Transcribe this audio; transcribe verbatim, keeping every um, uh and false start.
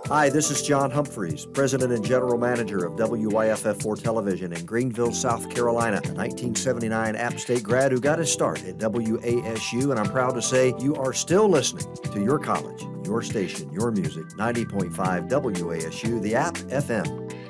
Hi, this is John Humphreys, President and General Manager of W Y F F four Television in Greenville, South Carolina, a nineteen seventy-nine App State grad who got his start at W A S U, and I'm proud to say you are still listening to your college, your station, your music, ninety point five W A S U, the App F M.